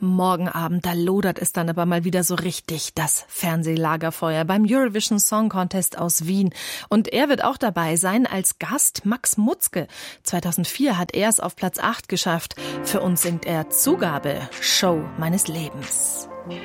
Morgen Abend, da lodert es dann aber mal wieder so richtig, das Fernsehlagerfeuer beim Eurovision Song Contest aus Wien. Und er wird auch dabei sein als Gast Max Mutzke. 2004 hat er es auf Platz 8 geschafft. Für uns singt er Zugabe, Show meines Lebens.